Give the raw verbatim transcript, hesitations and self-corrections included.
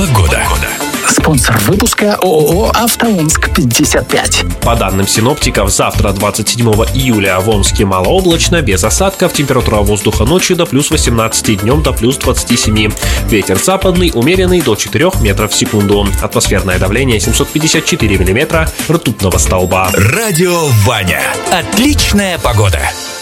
Погода. Спонсор выпуска ООО «АвтоОмск пятьдесят пять». По данным синоптиков, завтра, двадцать седьмого июля, в Омске малооблачно, без осадков, температура воздуха ночью до плюс восемнадцати, днем до плюс двадцати семи. Ветер западный, умеренный до четырёх метров в секунду. Атмосферное давление семьсот пятьдесят четыре миллиметра ртутного столба. Радио Ваня. Отличная погода.